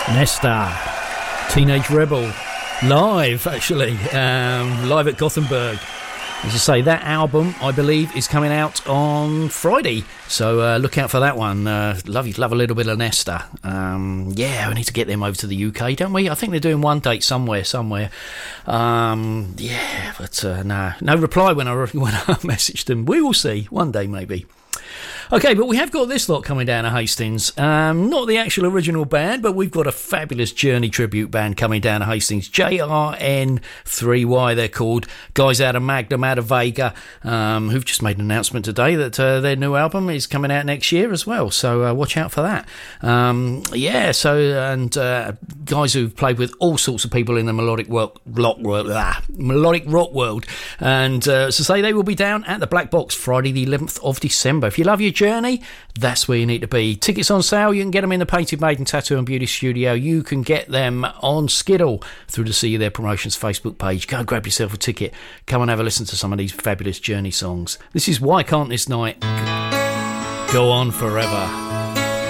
Nesta, Teenage Rebel, live actually, live at Gothenburg. As I say, that album, I believe, is coming out on Friday, so look out for that one. Love a little bit of Nesta. Yeah, we need to get them over to the UK, don't we? I think they're doing one date somewhere. Yeah, but no reply when I messaged them. We will see, one day maybe. Okay, but we have got this lot coming down to Hastings. Not the actual original band, but we've got a fabulous Journey tribute band coming down to Hastings. JRN3Y, they're called. Guys out of Magnum, out of Vega, who've just made an announcement today that their new album is coming out next year as well. So watch out for that. Guys who've played with all sorts of people in the melodic rock world. And as I say, they will be down at the Black Box Friday the 11th of December. If you love your Journey, that's where you need to be. Tickets on sale. You can get them in the Painted Maiden Tattoo and Beauty Studio. You can get them on Skiddle through the See You There Promotions Facebook page. Go and grab yourself a ticket. Come and have a listen to some of these fabulous Journey songs. This is Why Can't This Night Go On Forever.